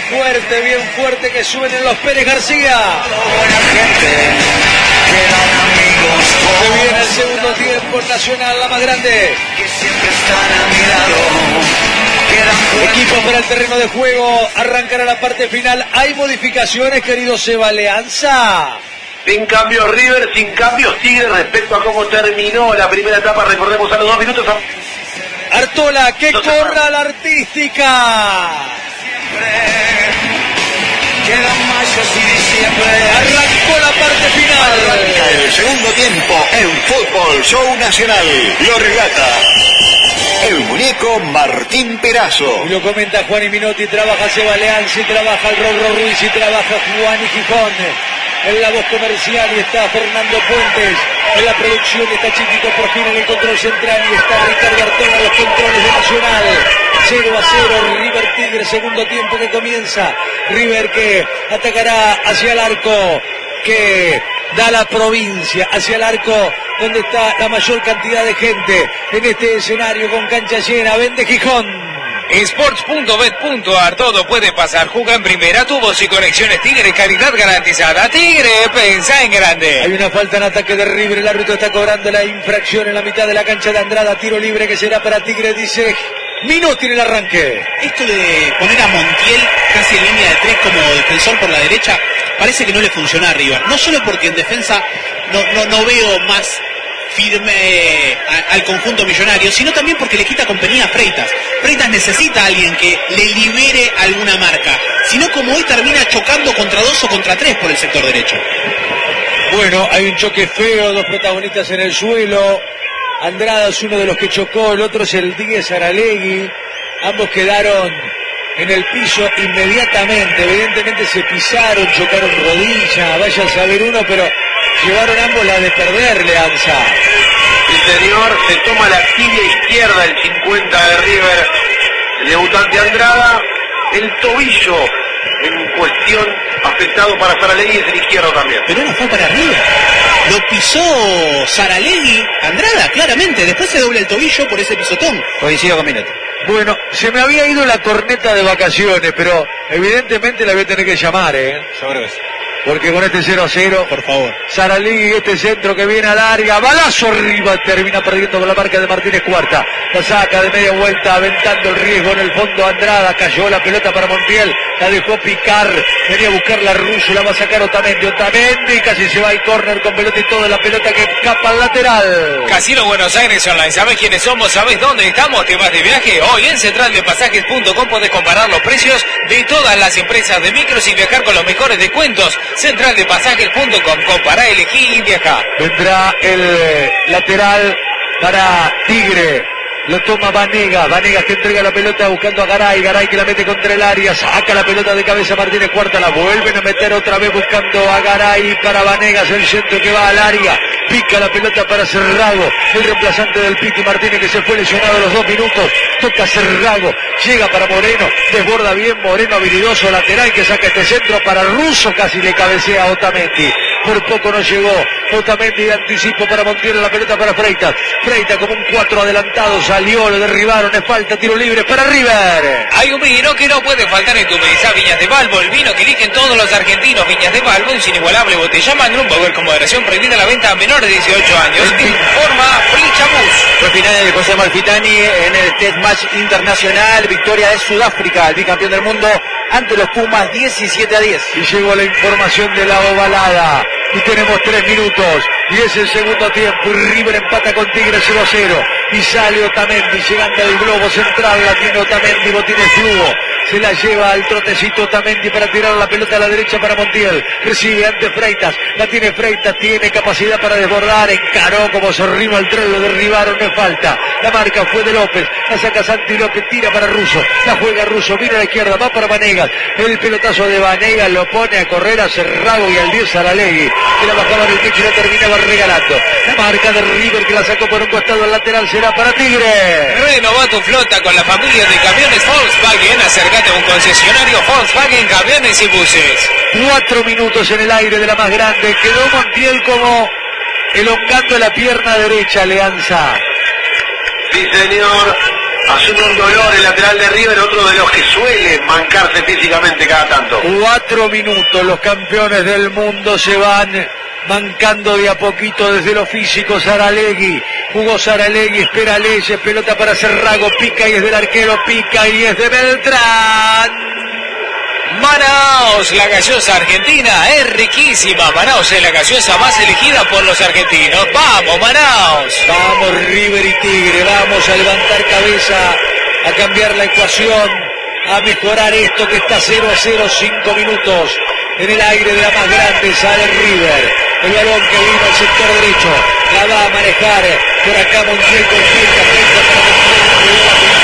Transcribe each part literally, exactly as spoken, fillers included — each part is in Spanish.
Fuerte, bien fuerte, que suenen los Pérez García. Se viene el segundo tiempo nacional, la más grande. Equipo para el terreno de juego, arrancará la parte final. ¿Hay modificaciones, querido Seba Leanza? Sin cambios River, sin cambios Tigre respecto a cómo terminó la primera etapa. Recordemos a los dos minutos. Artola, que no corra la artística. Arrancó la parte final. Arranca el segundo tiempo en Fútbol Show Nacional. Lo relata el muñeco Martín Perazo. Y lo comenta Juan y Minotti, trabaja Seba Leanza, y trabaja el Rorro Ruiz, y trabaja Juan y Gijón. En la voz comercial y está Fernando Puentes. En la producción está Chiquito por fin en el control central y está Ricardo Artola en los controles de Nacional. cero a cero, River Tigre, segundo tiempo que comienza. River que atacará hacia el arco que da la provincia, hacia el arco donde está la mayor cantidad de gente en este escenario con cancha llena. Vende Gijón. Sports punto bet punto ar, todo puede pasar. Juega en primera, tubos y conexiones Tigre, calidad garantizada. Tigre, pensá en grande. Hay una falta en ataque de River, el árbitro está cobrando la infracción en la mitad de la cancha de Andrada. Tiro libre que será para Tigre, dice Minotti en el arranque. Esto de poner a Montiel casi en línea de tres como defensor por la derecha, parece que no le funciona a River. No solo porque en defensa no, no, no veo más firme a, al conjunto millonario, sino también porque le quita compañía a Freitas. Freitas necesita a alguien que le libere alguna marca, sino como hoy termina chocando contra dos o contra tres por el sector derecho. Bueno, hay un choque feo, dos protagonistas en el suelo. Andrada es uno de los que chocó, el otro es el diez Aralegui. Ambos quedaron en el piso inmediatamente, evidentemente se pisaron, chocaron rodilla, vaya a saber uno, pero llevaron ambos la de perder, Leanza. Sí, señor, se toma la tibia izquierda, el cincuenta de River, el debutante Andrada, el tobillo en cuestión afectado para Saralegui, es el izquierdo también. Pero no fue para River, lo pisó Saralegui, Andrada, claramente, después se dobla el tobillo por ese pisotón. Coincido con Minotti. Bueno, se me había ido la corneta de vacaciones, pero evidentemente la voy a tener que llamar, ¿eh? Yo creo que sí. Porque con este cero a cero, por favor, Saralegui, este centro que viene al área, balazo arriba, termina perdiendo con la marca de Martínez Cuarta, la saca de media vuelta, aventando el riesgo en el fondo. Andrada, cayó la pelota para Montiel, la dejó picar, venía a buscar la Russo, la va a sacar Otamendi, Otamendi, casi se va al córner con pelota y toda la pelota que escapa al lateral. Casino Buenos Aires Online, ¿sabes quiénes somos? ¿Sabes dónde estamos? ¿Te vas de viaje? Hoy en central de pasajes punto com podés comparar los precios de todas las empresas de micros y viajar con los mejores descuentos. central de pasajes punto com, compará, elegí y viaja. Vendrá el eh, lateral para Tigre. Lo toma Vanega, Vanega que entrega la pelota buscando a Garay, Garay que la mete contra el área, saca la pelota de cabeza Martínez Cuarta, la vuelven a meter otra vez buscando a Garay para Vanegas, el centro que va al área, pica la pelota para Cerrago, el reemplazante del Piti Martínez que se fue lesionado a los dos minutos, toca Cerrago, llega para Moreno, desborda bien Moreno, habilidoso lateral que saca este centro para Russo, casi le cabecea a Otamendi, por poco no llegó, Otamendi de anticipo para Montiel, la pelota para Freitas, Freitas como un cuatro adelantado, salió, lo derribaron, es falta, tiro libre para River. Hay un vino que no puede faltar en tu mesa, Viñas de Balbo, el vino que eligen todos los argentinos. Viñas de Balbo, un inigualable botella Magnum, Power con moderación, prohibida la venta a menores de dieciocho años. Informa Flichabus. Fue final de José Amalfitani en el Test Match Internacional, victoria de Sudáfrica, el bicampeón del mundo ante los Pumas, diecisiete a diez. Y llegó la información de la ovalada. Y tenemos tres minutos. Y es el segundo tiempo. Y River empata con Tigre cero a cero. Y sale Otamendi llegando al globo central. La tiene Otamendi, Botines Flugo. Se la lleva al trotecito Otamendi para tirar la pelota a la derecha para Montiel. Recibe ante Freitas. La tiene Freitas. Tiene capacidad para desbordar. Encaró como se arriba al tren. Lo derribaron. No es falta. La marca fue de López. La saca Santi López. Tira para Russo. La juega Russo. Mira a la izquierda. Va para Vanegas. El pelotazo de Vanegas lo pone a correr a Cerrago y al diez Saralegui. Que la bajaba en el techo y la terminaba regalando. La marca de River que la sacó por un costado al lateral será para Tigre. Renova tu flota con la familia de camiones Volkswagen. Acércate a un concesionario Volkswagen Camiones y Buses. Cuatro minutos en el aire de la más grande. Quedó Montiel como elongando la pierna derecha, Leanza. Sí, señor. asume un dolor el lateral de River, otro de los que suele mancarse físicamente cada tanto. Cuatro minutos, los campeones del mundo se van mancando de a poquito desde lo físico. Saralegui, jugó Saralegui, espera Leyes, pelota para Cerrago, pica y es del arquero, pica y es de Beltrán. Manaos, la gaseosa argentina, es riquísima. Manaos es la gaseosa más elegida por los argentinos. ¡Vamos, Manaos! Vamos, River y Tigre, vamos a levantar cabeza, a cambiar la ecuación, a mejorar esto que está cero a cero, cinco minutos. En el aire de la más grande sale River. El balón que vino al sector derecho, la va a manejar por acá Montiel con cinta, frente para Montiel,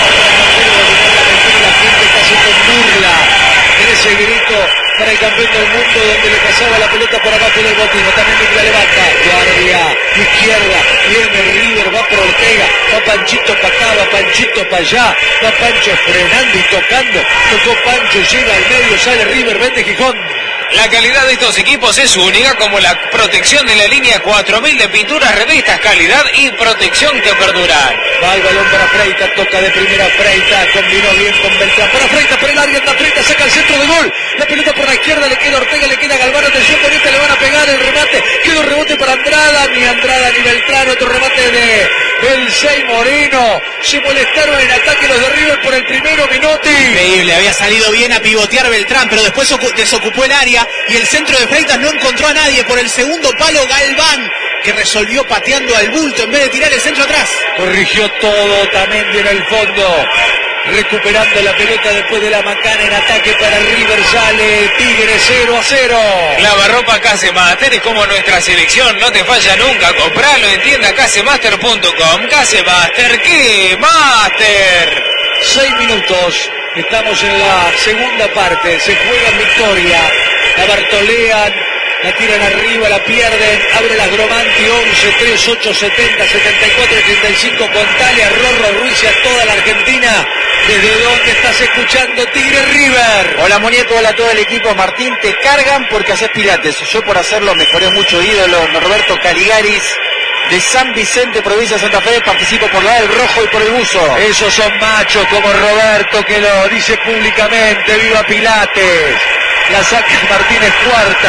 la gente casi con burla en ese grito para el campeón del mundo, donde le pasaba la pelota por abajo del botín. También la levanta, guardia, izquierda, viene River, va por Ortega, va Panchito para acá, va Panchito para allá, va Pancho frenando y tocando, tocó Pancho, llega al medio, sale River, vende Gijón. La calidad de estos equipos es única, como la protección de la línea cuatro mil de pinturas revistas, calidad y protección que perduran. Va el balón para Freitas, toca de primera Freitas, combinó bien con Beltrán, para Freitas, por el área, anda Freitas, saca el centro de gol, la pelota por la izquierda, le queda Ortega, le queda Galván, atención con este, le van a pegar el remate, quedó rebote para Andrada, ni Andrada ni Beltrán, otro remate de el seis Moreno, se molestaron en ataque los de River por el primero, Minotti. Increíble, había salido bien a pivotear Beltrán, pero después desocupó el área y el centro de Freitas no encontró a nadie. Por el segundo palo Galván, que resolvió pateando al bulto en vez de tirar el centro atrás. Corrigió todo Tamendi en el fondo, recuperando la pelota después de la macana en ataque para River, sale Tigre cero a cero. Lavarropa Casemaster es como nuestra selección, no te falla nunca. Compralo en tienda casemaster punto com. Casemaster, ¿qué? ¡Master! Seis minutos, estamos en la segunda parte, se juega en Victoria, la bartolean, la tiran arriba, la pierden, abre las Gromanti, once, tres, ocho, setenta, setenta y cuatro, treinta y cinco, contale a Rorro Ruiz y a toda la Argentina, desde donde estás escuchando Tigre River. Hola Muñeco, hola a todo el equipo. Martín, te cargan porque haces pilates. Yo por hacerlo mejoré mucho, ídolo. Norberto Caligaris, de San Vicente, provincia de Santa Fe, participo por la del rojo y por el buzo. Esos son machos como Roberto, que lo dice públicamente. ¡Viva Pilates! La saca Martínez cuarta.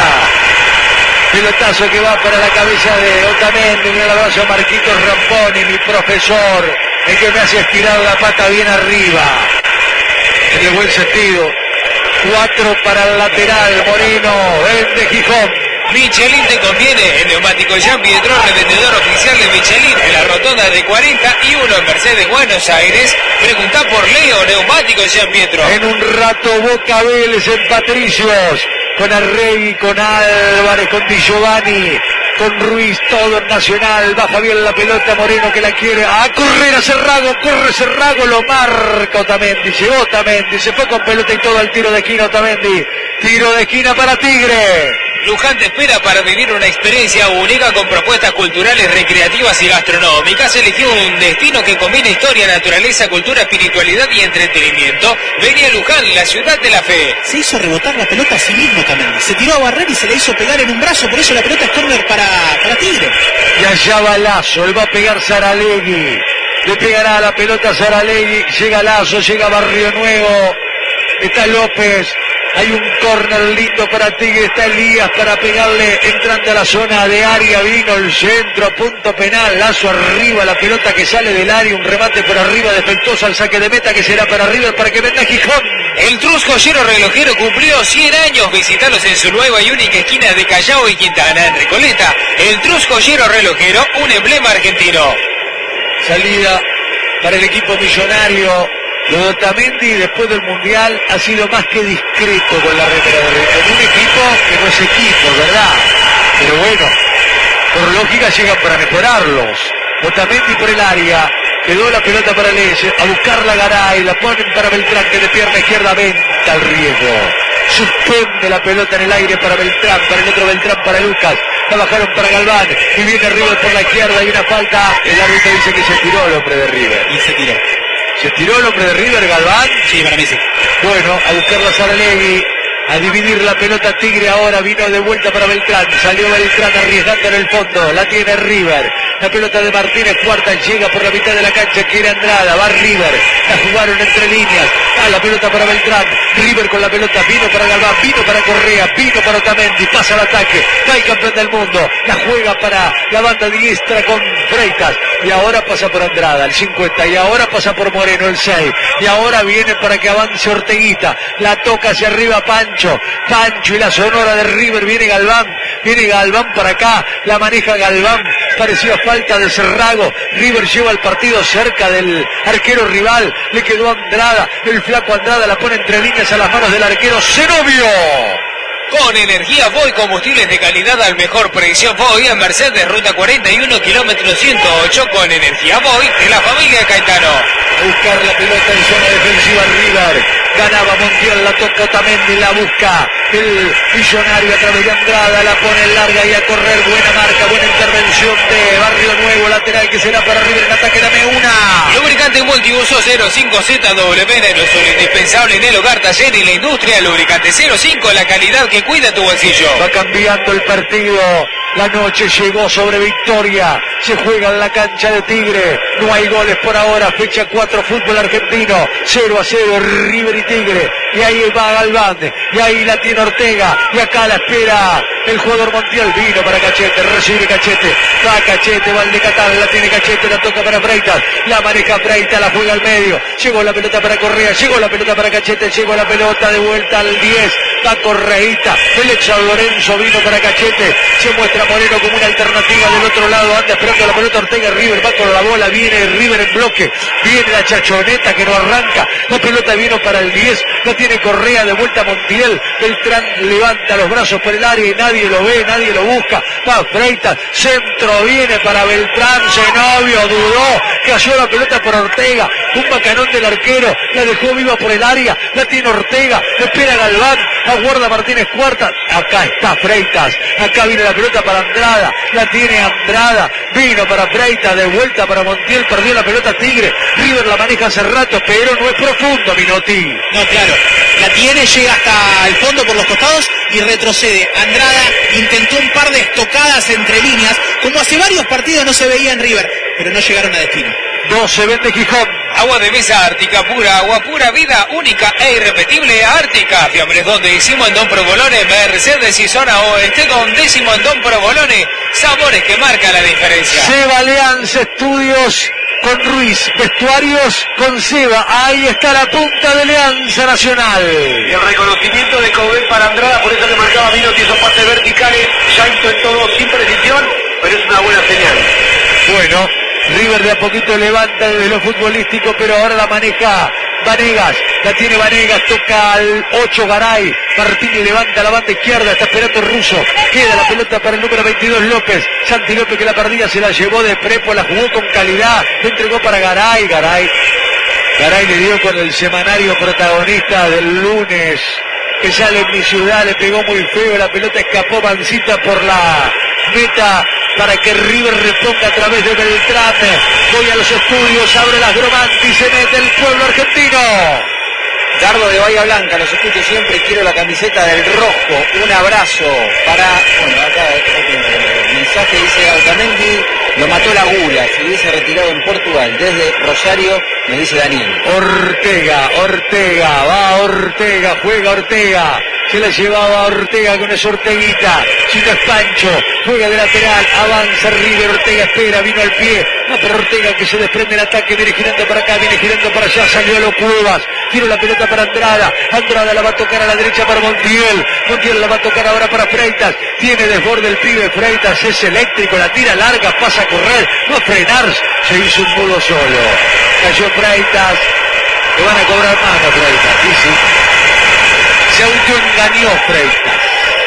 Pelotazo que va para la cabeza de Otamendi. Un abrazo a Marquitos Ramponi, mi profesor, el que me hace estirar la pata bien arriba, en el buen sentido. Cuatro para el lateral, Moreno, vende Gijón. Michelin te conviene, el neumático Jean Pietro, revendedor oficial de Michelin en la rotonda de cuarenta y uno en Mercedes, Buenos Aires. Preguntá por Leo, neumático Jean Pietro. En un rato Boca Vélez en Patricios, con Arregui, con Álvarez, con Di Giovanni, con Ruiz, todo en Nacional. Baja bien la pelota, Moreno que la quiere a correr a Cerrago, corre Cerrago, lo marca Otamendi, llegó Otamendi, se fue con pelota y todo al tiro de esquina Otamendi, tiro de esquina para Tigre. Luján te espera para vivir una experiencia única con propuestas culturales, recreativas y gastronómicas. Eligió un destino que combina historia, naturaleza, cultura, espiritualidad y entretenimiento. Vení a Luján, la ciudad de la fe. Se hizo rebotar la pelota a sí mismo también. Se tiró a barrer y se la hizo pegar en un brazo, por eso la pelota es córner para, para Tigre. Y allá va Lazo, él va a pegar Saralegui. Le pegará la pelota a Saralegui, llega Lazo, llega Barrio Nuevo. Está López. Hay un córner lindo para Tigre, está Elías para pegarle, entrando a la zona de área, vino el centro, punto penal, Lazo arriba, la pelota que sale del área, un remate por arriba, defectuoso al saque de meta que será para River para que venda Gijón. El Trus Joyero Relojero cumplió cien años, visitalos en su nueva y única esquina de Callao y Quintana, en Recoleta. El Trus Joyero Relojero, un emblema argentino. Salida para el equipo millonario. Lo de Otamendi después del Mundial ha sido más que discreto con la remera de River. En un equipo que no es equipo, ¿verdad? Pero bueno, por lógica llegan para mejorarlos. Otamendi por el área, quedó la pelota para Leyes, a buscar la Garay, la ponen para Beltrán, que de pierna izquierda venta el riesgo. Suspende la pelota en el aire para Beltrán, para el otro Beltrán, para Lucas. La bajaron para Galván, y viene River por la izquierda, y una falta. El árbitro dice que se tiró el hombre de River. Y se tiró. ¿Se tiró el hombre de River, Galván? Sí, para mí sí. Bueno, a buscarla Saralegui, a dividir la pelota Tigre ahora, vino de vuelta para Beltrán, salió Beltrán arriesgando en el fondo, la tiene River, La pelota de Martínez Cuarta llega por la mitad de la cancha, quiere Andrada, va River, la jugaron entre líneas, ah, la pelota para Beltrán, River con la pelota, vino para Galván, vino para Correa, vino para Otamendi, pasa al ataque, va el campeón del mundo, la juega para la banda diestra con Freitas, y ahora pasa por Andrada, el cincuenta, y ahora pasa por Moreno, el seis, y ahora viene para que avance Orteguita, la toca hacia arriba Pancho, Pancho y la sonora de River, viene Galván, viene Galván para acá, la maneja Galván, parecía falta de Cerrago, River lleva el partido cerca del arquero rival, le quedó Andrada, el flaco Andrada la pone entre líneas a las manos del arquero Zenobio. Con energía Voy, combustibles de calidad al mejor precio. Voy en Mercedes, ruta cuarenta y uno, kilómetro ciento ocho. Con energía Voy de la familia de Caetano. Buscar la pelota en zona defensiva River. Ganaba Montiel, la toca Otamendi, la busca el millonario a través de Andrada, la pone larga y a correr. Buena marca, buena intervención de Barrio Nuevo, lateral que será para River en ataque. Dame una. Lubricante multiuso cero cinco Z W, aerosol indispensable en el hogar, taller y la industria. Lubricante cero cinco, la calidad que cuida tu bolsillo. Va cambiando el partido. La noche llegó sobre Victoria. Se juega en la cancha de Tigre. No hay goles por ahora. Fecha cuatro, fútbol argentino. cero a cero, River y Tigre. Y ahí va Galván. Y ahí la tiene Ortega. Y acá la espera el jugador Montiel. Vino para Cachete. Recibe Cachete. Va Cachete. Va el de Qatar. La tiene Cachete. La toca para Freitas. La maneja Freitas. La juega al medio. Llegó la pelota para Correa. Llegó la pelota para Cachete. Llegó la pelota de vuelta al diez. Va Correita. El ex San Lorenzo vino para Cachete. Se muestra Moreno como una alternativa del otro lado. Anda esperando la pelota Ortega. River va con la bola. Viene River en bloque. Viene la chachoneta que no arranca. La pelota vino para el diez. La tiene Correa. De vuelta Montiel. Beltrán levanta los brazos por el área y nadie lo ve, nadie lo busca. Va Freitas. Centro viene para Beltrán. Zenobio dudó. Cayó la pelota por Ortega. Un bacanón del arquero. La dejó viva por el área. La tiene Ortega. Espera Galván. Aguarda Martínez Cuarta. Acá está Freitas. Acá viene la pelota para Andrada. La tiene Andrada. Vino para Freitas. De vuelta para Montiel. Perdió la pelota Tigre. River la maneja hace rato, pero no es profundo, Minotti. No, claro. La tiene, llega hasta el fondo por los costados y retrocede. Andrada intentó un par de estocadas entre líneas, como hace varios partidos no se veía en River, pero no llegaron a destino. No se vende Gijón. Agua de mesa Ártica pura, agua pura, vida única e irrepetible. Ártica, fiambres don décimo en Don Provolone, Mercedes y zona oeste, don décimo en Don Provolone, sabores que marcan la diferencia. Seba Alianza Estudios con Ruiz, vestuarios con Seba, ahí está la punta de Alianza Nacional. Y el reconocimiento de Coudet para Andrada, por eso que marcaba Minotti, esos pases verticales, ya intentó sin precisión, pero es una buena señal. Bueno, River de a poquito levanta desde lo futbolístico, pero ahora la maneja Vanegas, la tiene Vanegas, toca al ocho Garay, Martínez levanta la banda izquierda, está esperando Russo, queda la pelota para el número veintidós López, Santi López que la perdía, se la llevó de Prepo, la jugó con calidad, le entregó para Garay, Garay, Garay le dio con el semanario protagonista del lunes, que sale en mi ciudad, le pegó muy feo, la pelota escapó mansita por la meta para que River reponga a través de Beltrán. Voy a los estudios, abre las Gromanti, se mete el pueblo argentino. Dardo de Bahía Blanca, los escucho siempre, quiero la camiseta del rojo, un abrazo para, bueno, acá el mensaje dice Otamendi, lo mató la gula, se hubiese retirado en Portugal, desde Rosario, me dice Daniel. Ortega, Ortega, va Ortega, juega Ortega, se la llevaba Ortega con esa Orteguita, si no es Pancho, juega de lateral, avanza River, Ortega espera, vino al pie, no por Ortega que se desprende el ataque, viene girando para acá, viene girando para allá, salió a los Cuevas, tiro la pelota para Andrada, Andrada la va a tocar a la derecha para Montiel, Montiel la va a tocar ahora para Freitas, tiene desborde el pibe Freitas, es eléctrico, la tira larga, pasa a correr, no a frenar, se hizo un mudo solo, cayó Freitas, le van a cobrar mano Freitas, sí, sí, se autoengañó Freitas.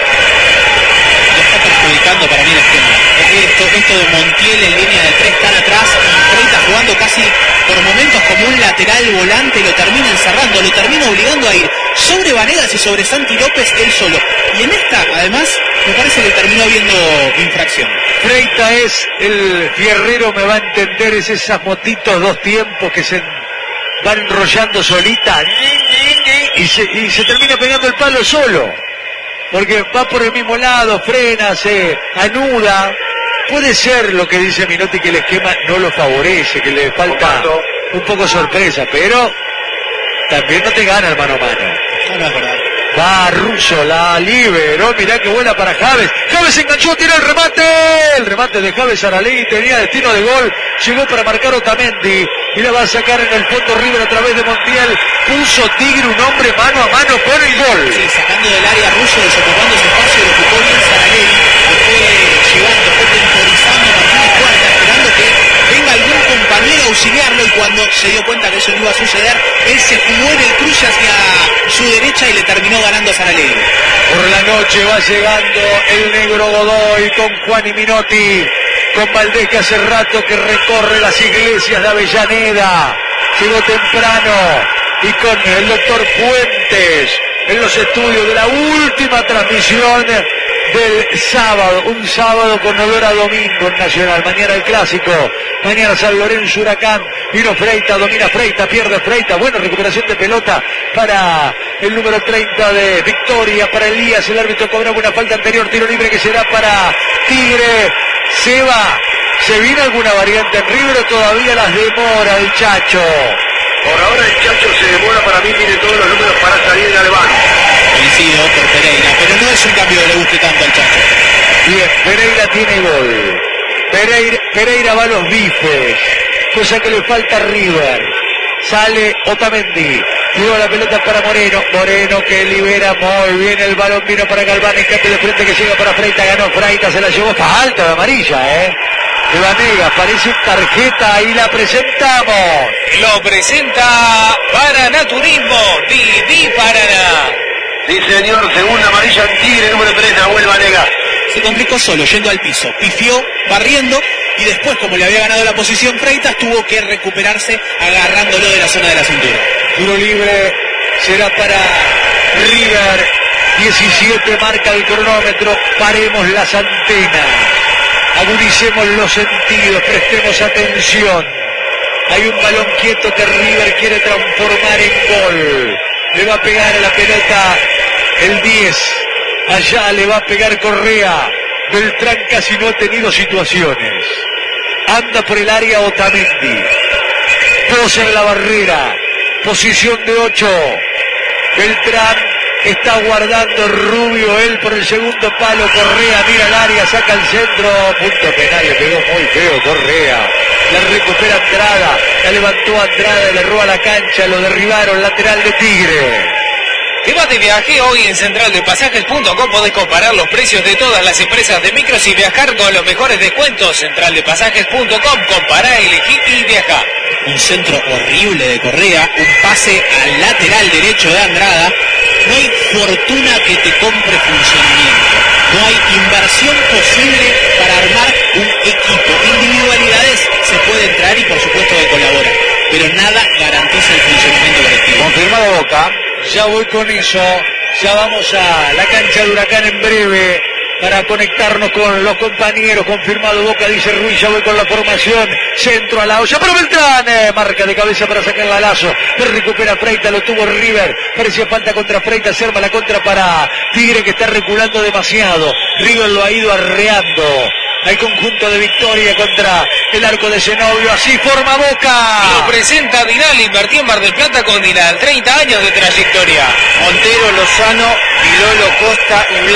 Lo está perjudicando para mí el esquema. Esto, esto de Montiel en línea de tres tan atrás y Freitas jugando casi por momentos como un lateral volante, lo termina encerrando, lo termina obligando a ir sobre Vanegas y sobre Santi López él solo. Y en esta, además, me parece que terminó habiendo infracción. Freitas es el fierrero, me va a entender, es esas motitos dos tiempos que se van enrollando solita y se, y se termina pegando el palo solo. Porque va por el mismo lado, frena, se anuda, puede ser lo que dice Minotti, que el esquema no lo favorece, que le falta Comparto. un poco sorpresa, pero también no te gana el mano a mano. No, no es verdad. Va Russo, la liberó, mirá qué buena para Javes. Javes enganchó, tiró el remate. El remate de Javes Aralegui tenía destino de gol. Llegó para marcar Otamendi y la va a sacar en el fondo River a través de Montiel. Puso Tigre un hombre mano a mano con el gol. Sí, sacando del área Russo, desocupando ese espacio, lo ocupó bien Saralegui, lo fue llevando, fue temporizando Martínez Cuarta, esperando que venga algún compañero a auxiliarlo, y cuando se dio cuenta que eso no iba a suceder, él se jugó en el cruce hacia su derecha y le terminó ganando a Saralegui. Por la noche va llegando el negro Godoy con Juan y Minotti, con Valdés, que hace rato que recorre las iglesias de Avellaneda. Llegó temprano, y con el doctor Puentes en los estudios de la última transmisión del sábado, un sábado con olor a domingo en Nacional. Mañana el clásico, mañana San Lorenzo Huracán, vino Freita, domina Freita, pierde Freita, buena recuperación de pelota para el número treinta de Victoria, para Elías, el árbitro cobraba una falta anterior, tiro libre que será para Tigre. Se va, ¿se viene alguna variante en River o todavía las demora el Chacho? Por ahora el Chacho se demora, para mí tiene todos los números para salir en Albano. Coincido por Pereira, pero no es un cambio que le guste tanto al Chacho. Bien, Pereira tiene gol. Pereira, Pereira va a los bifes, cosa que le falta a River. Sale Otamendi, tiró la pelota para Moreno, Moreno que libera muy bien el balón, vino para Galván, escape de frente que llega para Freita, ganó Freita, se la llevó, está alta de amarilla, eh. De Vanega, parece tarjeta y la presentamos. Lo presenta Paraná Turismo, Viví Paraná. Sí, señor, segunda amarilla en Tigre, número tres, Nahuel Vanega. Se complicó solo, yendo al piso, pifió, barriendo, y después, como le había ganado la posición Freitas, tuvo que recuperarse agarrándolo de la zona de la cintura. Tiro libre será para River. diecisiete marca el cronómetro. Paremos las antenas. Agudicemos los sentidos. Prestemos atención. Hay un balón quieto que River quiere transformar en gol. Le va a pegar a la pelota el diez. Allá le va a pegar Correa. Beltrán casi no ha tenido situaciones. Anda por el área Otamendi. Posa en la barrera. Posición de ocho. Beltrán está guardando Rubio. Él por el segundo palo. Correa mira el área. Saca el centro. Punto penal. Le pegó muy feo Correa. La recupera Andrada. La levantó Andrada. Le roba la cancha. Lo derribaron. Lateral de Tigre. Te vas de viaje, hoy en central de pasajes punto com podés comparar los precios de todas las empresas de micros y viajar con los mejores descuentos. central de pasajes punto com, compará, elegí y viajá. Un centro horrible de Correa, un pase al lateral derecho de Andrada. No hay fortuna que te compre funcionamiento. No hay inversión posible para armar un equipo. Individualidades se pueden traer y por supuesto que colaboran, pero nada garantiza el funcionamiento colectivo. Confirmado Boca. Ya voy con eso. Ya vamos a la cancha de Huracán en breve para conectarnos con los compañeros. Confirmado Boca, dice Ruiz. Ya voy con la formación. Centro a la olla. Pero Beltrán, eh, marca de cabeza para sacarla a Lazo. Pero recupera Freita, lo tuvo River. Parecía falta contra Freita. Se arma la contra para Tigre, que está reculando demasiado. River lo ha ido arreando al conjunto de Victoria contra el arco de Zenobio. Así forma Boca. Lo presenta Dinal, invertí en Mar del Plata con Dinal, treinta años de trayectoria. Montero, Lozano, Vilolo, Costa y Blanco.